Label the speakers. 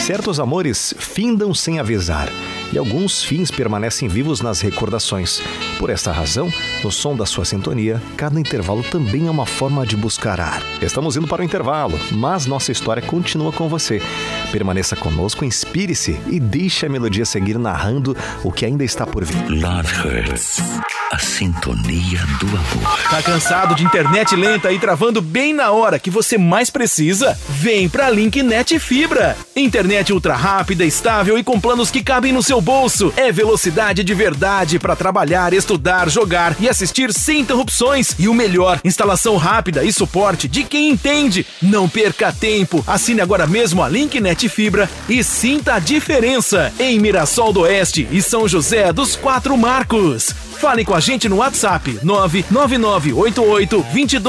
Speaker 1: Certos amores findam sem avisar, e alguns fins permanecem vivos nas recordações. Por esta razão, no som da sua sintonia, cada intervalo também é uma forma de buscar ar. Estamos indo para o intervalo, mas nossa história continua com você. Permaneça conosco, inspire-se e deixe a melodia seguir narrando o que ainda está por vir.
Speaker 2: Love Hurts, a sintonia do amor.
Speaker 3: Tá cansado de internet lenta e travando bem na hora que você mais precisa? Vem pra Linknet Fibra. Internet ultra rápida, estável e com planos que cabem no seu bolso. É velocidade de verdade para trabalhar, estudar, jogar e assistir sem interrupções. E o melhor, instalação rápida e suporte de quem entende. Não perca tempo. Assine agora mesmo a Linknet Fibra e sinta a diferença em Mirassol do Oeste e São José dos Quatro Marcos. Falem com a gente no WhatsApp 99988 22